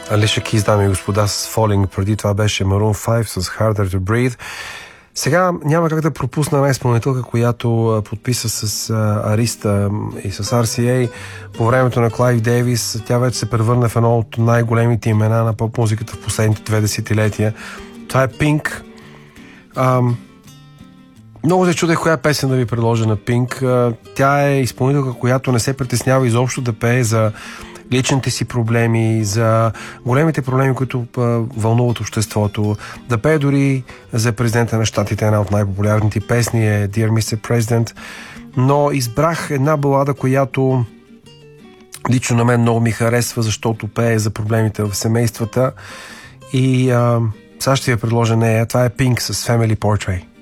Алиша Кейс, дами и господа, с Falling. Преди това беше Maroon 5 с Harder to Breathe. Сега няма как да пропусна една изпълнителка, която подписа с Ариста и с RCA по времето на Клайв Дейвис. Тя вече се превърна в едно от най-големите имена на поп-музиката в последните 2 десетилетия. Това е Pink. Много се чудех коя песен да ви предложа на Pink. Тя е изпълнителка, която не се притеснява изобщо да пее за личните си проблеми, за големите проблеми, които вълнуват обществото. Да пее дори за президента на щатите. Една от най-популярните песни е Dear Mr. President. Но избрах една балада, която лично на мен много ми харесва, защото пее за проблемите в семействата. И сега ще ви я предложа нея. Това е Pink с Family Portrait.